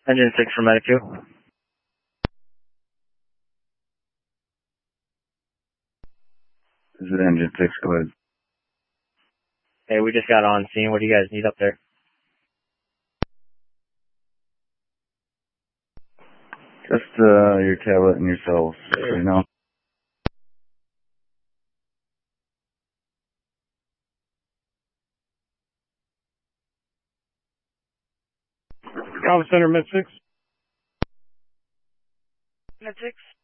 Engine 6 for Medic 2. This is Engine 6, go ahead. Hey, we just got on scene. What do you guys need up there? Just your tablet and yourselves, you know. Alpha Center, Med 6. Med 6.